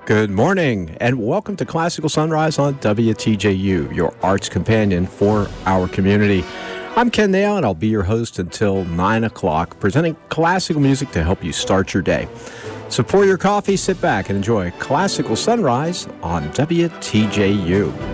Good morning, and welcome to Classical Sunrise on WTJU, your arts companion for our community. I'm Ken Nail, and I'll be your host until 9 o'clock, presenting classical music to help you start your day. So pour your coffee, sit back, and enjoy Classical Sunrise on WTJU.